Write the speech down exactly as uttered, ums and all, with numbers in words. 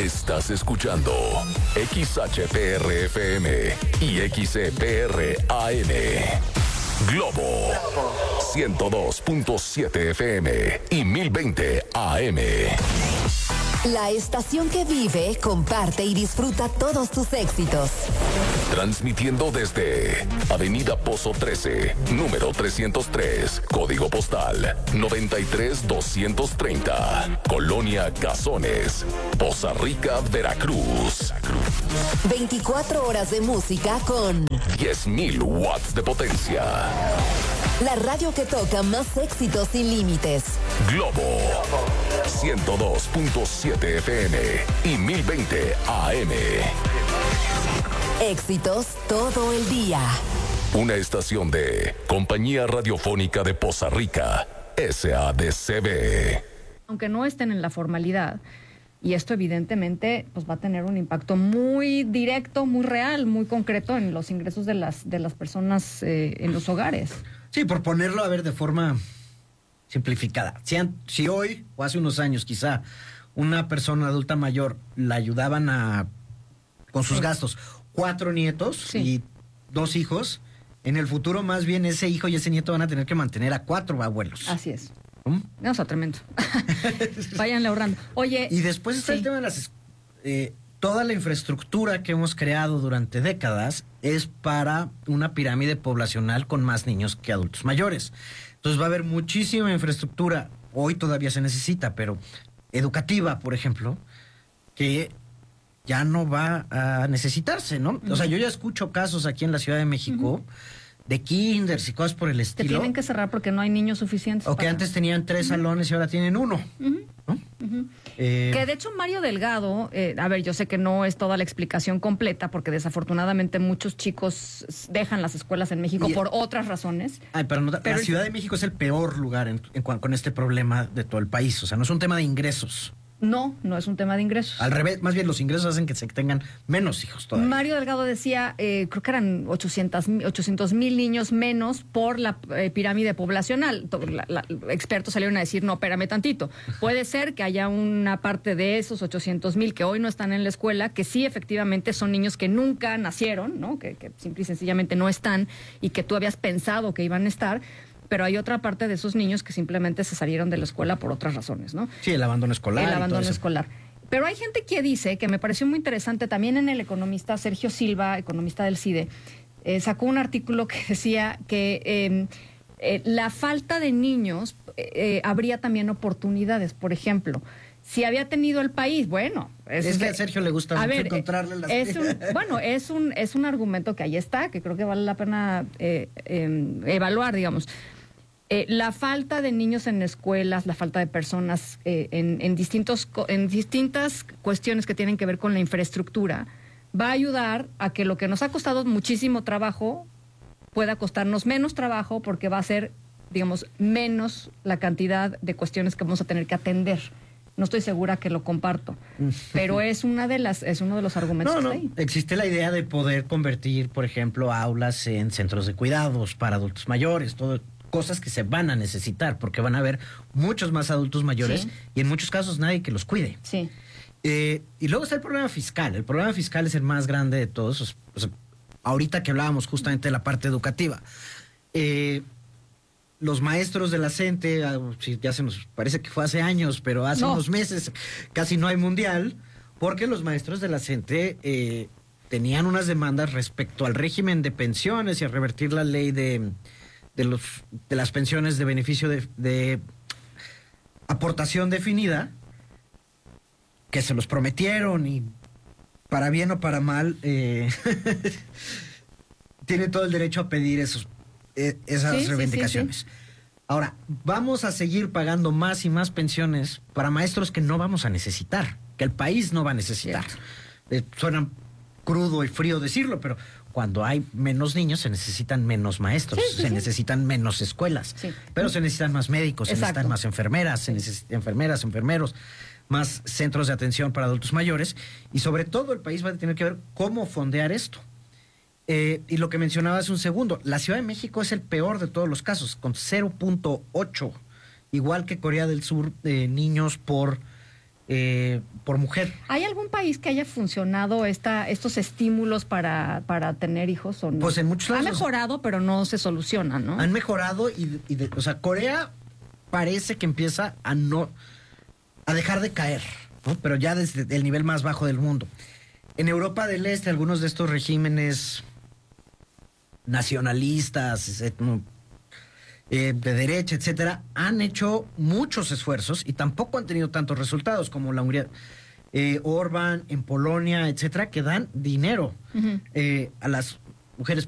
Estás escuchando X H P R F M y X E P R A M. Globo ciento dos punto siete F M y mil veinte A M. La estación que vive, comparte y disfruta todos tus éxitos. Transmitiendo desde Avenida Pozo trece, número trescientos tres, código postal noventa y tres doscientos treinta, Colonia Cazones, Poza Rica, Veracruz. veinticuatro horas de música con diez mil watts de potencia. La radio que toca más éxitos sin límites. Globo ciento dos punto siete F M y mil veinte A M. Éxitos todo el día. Una estación de Compañía Radiofónica de Poza Rica, S A D C B. Aunque no estén en la formalidad, y esto evidentemente pues va a tener un impacto muy directo, muy real, muy concreto en los ingresos de las, de las personas eh, en los hogares. Sí, por ponerlo a ver de forma simplificada. Si, an- si hoy, o hace unos años quizá, una persona adulta mayor la ayudaban a con sus Sí. gastos, cuatro nietos Sí. y dos hijos, en el futuro más bien ese hijo y ese nieto van a tener que mantener a cuatro abuelos. Así es. ¿Mm? No, o sea, tremendo. Váyanle ahorrando. Oye. Y después está sí. el tema de las... es- eh, toda la infraestructura que hemos creado durante décadas es para una pirámide poblacional con más niños que adultos mayores. Entonces va a haber muchísima infraestructura, hoy todavía se necesita, pero educativa, por ejemplo, que ya no va a necesitarse, ¿no? O sea, yo ya escucho casos aquí en la Ciudad de México uh-huh. de kinders y cosas por el Que estilo. tienen que cerrar porque no hay niños suficientes. O que para... antes tenían tres uh-huh. salones y ahora tienen uno. Uh-huh. ¿No? Uh-huh. Eh, que de hecho Mario Delgado, eh, a ver, yo sé que no es toda la explicación completa porque desafortunadamente muchos chicos dejan las escuelas en México y, por otras razones. Ay, pero, no, pero la Ciudad de México es el peor lugar en, en, con este problema de todo el país. O sea, no es un tema de ingresos. No, no es un tema de ingresos. Al revés, más bien los ingresos hacen que se tengan menos hijos todavía. Mario Delgado decía, eh, creo que eran ochocientos mil niños menos por la eh, pirámide poblacional. La, la, expertos salieron a decir, no, espérame tantito. Puede ser que haya una parte de esos ochocientos mil que hoy no están en la escuela, que sí efectivamente son niños que nunca nacieron, ¿no? Que, que simple y sencillamente no están y que tú habías pensado que iban a estar. Pero hay otra parte de esos niños que simplemente se salieron de la escuela por otras razones, ¿no? Sí, el abandono escolar. El abandono escolar. Pero hay gente que dice, que me pareció muy interesante, también en el economista Sergio Silva, economista del CIDE, eh, sacó un artículo que decía que eh, eh, la falta de niños eh, habría también oportunidades. Por ejemplo, si había tenido el país, bueno... Es, es que a Sergio le gusta mucho ver, encontrarle las... Es un, bueno, es un, es un argumento que ahí está, que creo que vale la pena eh, eh, evaluar, digamos. Eh, la falta de niños en escuelas, la falta de personas eh, en, en, distintos, en distintas cuestiones que tienen que ver con la infraestructura, va a ayudar a que lo que nos ha costado muchísimo trabajo pueda costarnos menos trabajo porque va a ser, digamos, menos la cantidad de cuestiones que vamos a tener que atender. No estoy segura que lo comparto, pero es una de las, es uno de los argumentos no, que no. está ahí. Existe la idea de poder convertir, por ejemplo, aulas en centros de cuidados para adultos mayores, todo, cosas que se van a necesitar, porque van a haber muchos más adultos mayores sí. y en muchos casos nadie que los cuide. Sí. Eh, y luego está el problema fiscal. El problema fiscal es el más grande de todos. O sea, ahorita que hablábamos justamente de la parte educativa. Eh, los maestros de la CENTE, sí, ya se nos parece que fue hace años, pero hace no. unos meses casi no hay mundial, porque los maestros de la CENTE eh, tenían unas demandas respecto al régimen de pensiones y a revertir la ley de, de, los, de las pensiones de beneficio de, de aportación definida, que se los prometieron y para bien o para mal eh, tiene todo el derecho a pedir esos eh, esas sí, reivindicaciones. Sí, sí, sí. Ahora, vamos a seguir pagando más y más pensiones para maestros que no vamos a necesitar, que el país no va a necesitar. Eh, suena crudo y frío decirlo, pero cuando hay menos niños se necesitan menos maestros, sí, sí, se sí. necesitan menos escuelas, sí. pero se necesitan más médicos, Exacto. se necesitan más enfermeras, se necesitan enfermeras, enfermeros, más centros de atención para adultos mayores, y sobre todo el país va a tener que ver cómo fondear esto. Eh, y lo que mencionaba hace un segundo, la Ciudad de México es el peor de todos los casos, con cero punto ocho, igual que Corea del Sur, eh, niños por eh, por mujer. ¿Hay algún país que haya funcionado esta, estos estímulos para, para tener hijos o no? Pues en muchos lados. Ha mejorado, pero no se soluciona, ¿no? Han mejorado y, y de, o sea, Corea parece que empieza a no a dejar de caer, ¿no? Pero ya desde el nivel más bajo del mundo. En Europa del Este, algunos de estos regímenes nacionalistas, eh, de derecha, etcétera, han hecho muchos esfuerzos y tampoco han tenido tantos resultados como la Hungría, eh, Orbán, en Polonia, etcétera, que dan dinero uh-huh. eh, a las mujeres